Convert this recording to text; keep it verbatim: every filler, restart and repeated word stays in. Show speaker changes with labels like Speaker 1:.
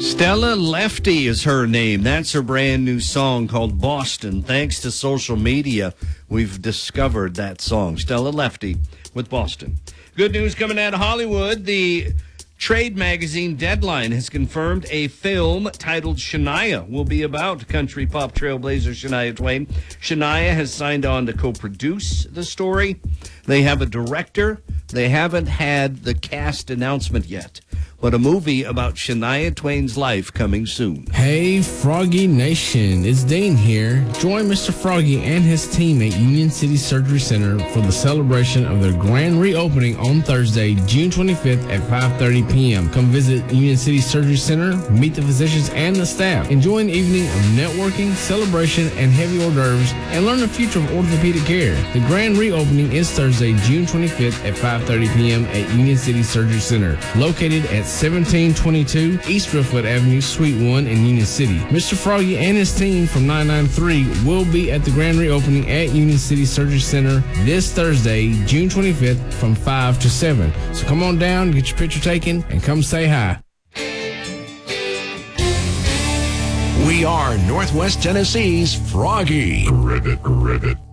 Speaker 1: Stella Lefty is her name. That's her brand new song called Boston. Thanks to social media, we've discovered that song. Stella Lefty with Boston. Good news coming out of Hollywood. The trade magazine Deadline has confirmed a film titled Shania will be about country pop trailblazer Shania Twain. Shania has signed on to co-produce the story. They have a director. They haven't had the cast announcement yet, but a movie about Shania Twain's life coming soon.
Speaker 2: Hey, Froggy Nation, it's Dean here. Join Mister Froggy and his team at Union City Surgery Center for the celebration of their grand reopening on Thursday, June twenty-fifth at five thirty p.m. Come visit Union City Surgery Center, meet the physicians and the staff. Enjoy an evening of networking, celebration, and heavy hors d'oeuvres, and learn the future of orthopedic care. The grand reopening is Thursday, June twenty-fifth at five thirty p.m. at Union City Surgery Center, located at seventeen twenty-two East Driftwood Avenue, Suite one in Union City. Mister Froggy and his team from nine nine three will be at the grand reopening at Union City Surgery Center this Thursday, June twenty-fifth from five to seven. So come on down, get your picture taken, and come say hi.
Speaker 3: We are Northwest Tennessee's Froggy.
Speaker 4: Ribbit, ribbit.